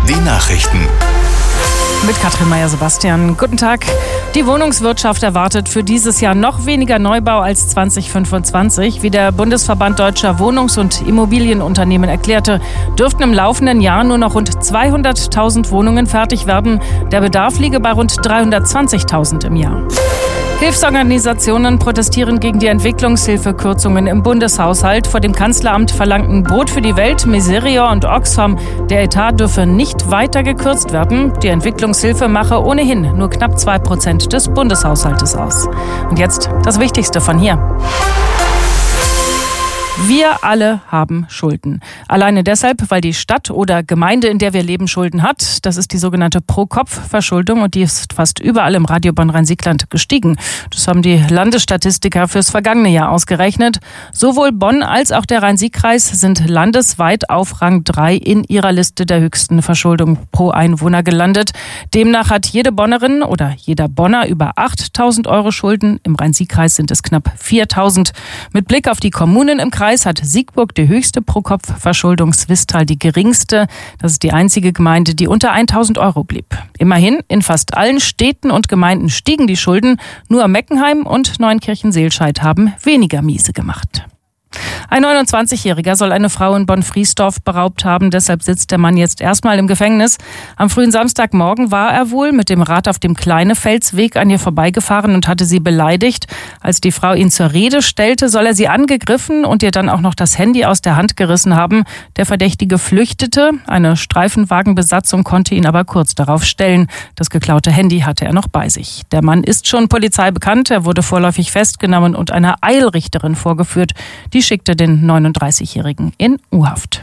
Die Nachrichten. Mit Katrin Meyer-Sebastian. Guten Tag. Die Wohnungswirtschaft erwartet für dieses Jahr noch weniger Neubau als 2025. Wie der Bundesverband Deutscher Wohnungs- und Immobilienunternehmen erklärte, dürften im laufenden Jahr nur noch rund 200.000 Wohnungen fertig werden. Der Bedarf liege bei rund 320.000 im Jahr. Hilfsorganisationen protestieren gegen die Entwicklungshilfekürzungen im Bundeshaushalt. Vor dem Kanzleramt verlangten Brot für die Welt, Miserior und Oxfam, der Etat dürfe nicht weiter gekürzt werden. Die Entwicklungshilfe mache ohnehin nur knapp 2% des Bundeshaushaltes aus. Und jetzt das Wichtigste von hier. Wir alle haben Schulden. Alleine deshalb, weil die Stadt oder Gemeinde, in der wir leben, Schulden hat. Das ist die sogenannte Pro-Kopf-Verschuldung und die ist fast überall im Radio Bonn-Rhein-Sieg-Land gestiegen. Das haben die Landesstatistiker fürs vergangene Jahr ausgerechnet. Sowohl Bonn als auch der Rhein-Sieg-Kreis sind landesweit auf Rang 3 in ihrer Liste der höchsten Verschuldung pro Einwohner gelandet. Demnach hat jede Bonnerin oder jeder Bonner über 8.000 Euro Schulden. Im Rhein-Sieg-Kreis sind es knapp 4.000. Mit Blick auf die Kommunen im Kreis hat Siegburg die höchste Pro-Kopf-Verschuldung, Swisttal die geringste. Das ist die einzige Gemeinde, die unter 1.000 Euro blieb. Immerhin, in fast allen Städten und Gemeinden stiegen die Schulden. Nur Meckenheim und Neunkirchen-Seelscheid haben weniger miese gemacht. Ein 29-Jähriger soll eine Frau in Bonn-Friesdorf beraubt haben. Deshalb sitzt der Mann jetzt erstmal im Gefängnis. Am frühen Samstagmorgen war er wohl mit dem Rad auf dem Kleinefelsweg an ihr vorbeigefahren und hatte sie beleidigt. Als die Frau ihn zur Rede stellte, soll er sie angegriffen und ihr dann auch noch das Handy aus der Hand gerissen haben. Der Verdächtige flüchtete. Eine Streifenwagenbesatzung konnte ihn aber kurz darauf stellen. Das geklaute Handy hatte er noch bei sich. Der Mann ist schon Polizei bekannt. Er wurde vorläufig festgenommen und einer Eilrichterin vorgeführt. Die schickte den 39-Jährigen in U-Haft.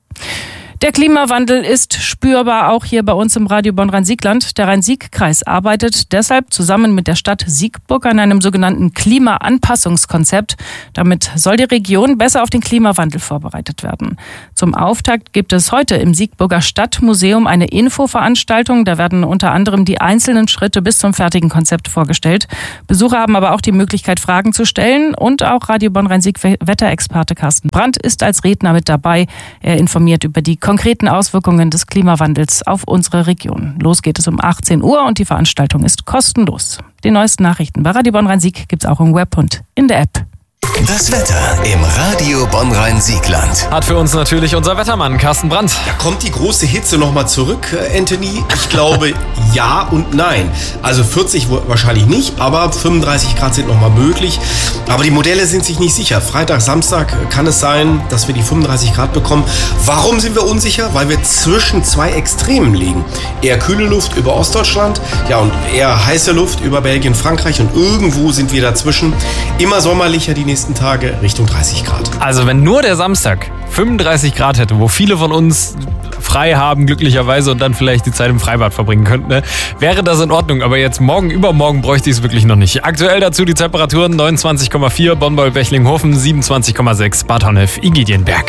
Der Klimawandel ist spürbar, auch hier bei uns im Radio Bonn-Rhein-Sieg-Land. Der Rhein-Sieg-Kreis arbeitet deshalb zusammen mit der Stadt Siegburg an einem sogenannten Klimaanpassungskonzept. Damit soll die Region besser auf den Klimawandel vorbereitet werden. Zum Auftakt gibt es heute im Siegburger Stadtmuseum eine Infoveranstaltung. Da werden unter anderem die einzelnen Schritte bis zum fertigen Konzept vorgestellt. Besucher haben aber auch die Möglichkeit, Fragen zu stellen. Und auch Radio Bonn-Rhein-Sieg-Wetterexperte Carsten Brandt ist als Redner mit dabei. Er informiert über die konkreten Auswirkungen des Klimawandels auf unsere Region. Los geht es um 18 Uhr und die Veranstaltung ist kostenlos. Die neuesten Nachrichten bei Radio Bonn-Rhein-Sieg gibt es auch im Web und in der App. Das Wetter im Radio Bonn-Rhein-Sieg-Land. Hat für uns natürlich unser Wettermann Carsten Brandt. Ja, kommt die große Hitze nochmal zurück, Anthony? Ich glaube ja und nein. Also 40 wahrscheinlich nicht, aber 35 Grad sind nochmal möglich. Aber die Modelle sind sich nicht sicher. Freitag, Samstag kann es sein, dass wir die 35 Grad bekommen. Warum sind wir unsicher? Weil wir zwischen zwei Extremen liegen. Eher kühle Luft über Ostdeutschland, ja, und eher heiße Luft über Belgien, Frankreich, und irgendwo sind wir dazwischen. Immer sommerlicher die nächsten Tage, Richtung 30 Grad. Also wenn nur der Samstag 35 Grad hätte, wo viele von uns frei haben, glücklicherweise, und dann vielleicht die Zeit im Freibad verbringen könnten, ne, wäre das in Ordnung. Aber jetzt morgen, übermorgen bräuchte ich es wirklich noch nicht. Aktuell dazu die Temperaturen 29,4, Bonn-Bechlinghofen 27,6, Bad Honnef, Igidienberg.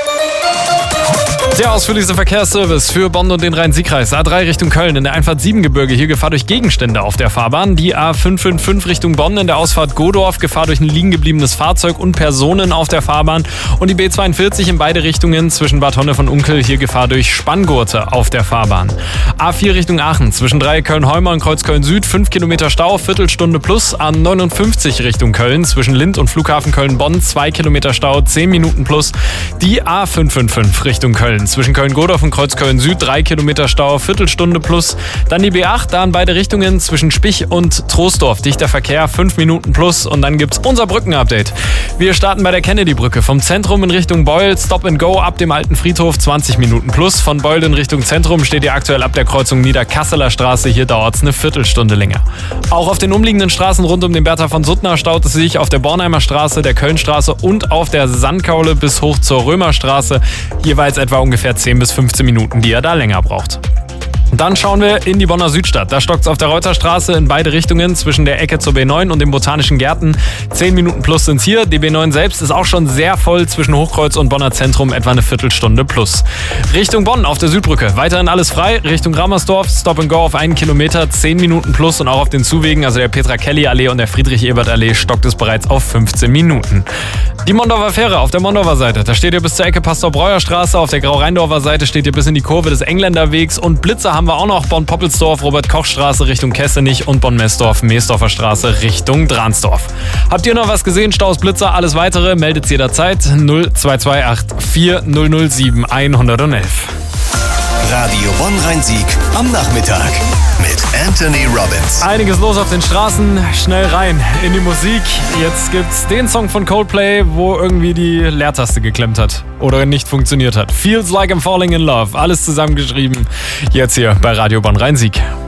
Der ausführlichste Verkehrsservice für Bonn und den Rhein-Sieg-Kreis. A3 Richtung Köln in der Einfahrt Siebengebirge. Hier Gefahr durch Gegenstände auf der Fahrbahn. Die A555 Richtung Bonn in der Ausfahrt Godorf. Gefahr durch ein liegen gebliebenes Fahrzeug und Personen auf der Fahrbahn. Und die B42 in beide Richtungen zwischen Bad Honnef und Unkel. Hier Gefahr durch Spanngurte auf der Fahrbahn. A4 Richtung Aachen zwischen Köln-Heumer und Kreuzköln Süd. 5 Kilometer Stau, Viertelstunde plus. A59 Richtung Köln zwischen Lind und Flughafen Köln-Bonn. 2 Kilometer Stau, 10 Minuten plus. Die A555 Richtung Köln zwischen Köln-Godorf und Kreuzköln Süd, 3 Kilometer Stau, Viertelstunde plus. Dann die B8, da in beide Richtungen zwischen Spich und Troisdorf. Dichter Verkehr, 5 Minuten plus. Und dann gibt's unser Brückenupdate. Wir starten bei der Kennedy-Brücke. Vom Zentrum in Richtung Beul, Stop and Go ab dem alten Friedhof, 20 Minuten plus. Von Beul in Richtung Zentrum steht ihr aktuell ab der Kreuzung Niederkasseler Straße. Hier dauert's eine Viertelstunde länger. Auch auf den umliegenden Straßen rund um den Bertha von Suttner staut es sich auf der Bornheimer Straße, der Kölnstraße und auf der Sandkaule bis hoch zur Römerstraße. Jeweils etwa ungefähr 10 bis 15 Minuten, die ihr da länger braucht. Dann schauen wir in die Bonner Südstadt. Da stockt es auf der Reuterstraße in beide Richtungen zwischen der Ecke zur B9 und den Botanischen Gärten. 10 Minuten plus sind es hier. Die B9 selbst ist auch schon sehr voll zwischen Hochkreuz und Bonner Zentrum, etwa eine Viertelstunde plus. Richtung Bonn auf der Südbrücke. Weiterhin alles frei. Richtung Ramersdorf, Stop and Go auf 1 Kilometer, 10 Minuten plus. Und auch auf den Zuwegen, also der Petra-Kelly-Allee und der Friedrich-Ebert-Allee, stockt es bereits auf 15 Minuten. Die Mondorfer Fähre auf der Mondorfer Seite. Da steht ihr bis zur Ecke Pastor-Breuer-Straße. Auf der Grau-Rheindorfer Seite steht ihr bis in die Kurve des Engländerwegs. Und Blitzer haben wir auch noch. Bonn-Poppelsdorf, Robert-Koch-Straße Richtung Kessenich und Bonn-Messdorf, Meesdorfer Straße Richtung Dransdorf. Habt ihr noch was gesehen? Staus, Blitzer, alles weitere meldet jederzeit 0228 4007 111. Radio Bonn-Rhein-Sieg am Nachmittag mit Anthony Robbins. Einiges los auf den Straßen, schnell rein in die Musik. Jetzt gibt's den Song von Coldplay, wo irgendwie die Leertaste geklemmt hat oder nicht funktioniert hat. Feels Like I'm Falling in Love, alles zusammengeschrieben. Jetzt hier bei Radio Bonn-Rhein-Sieg.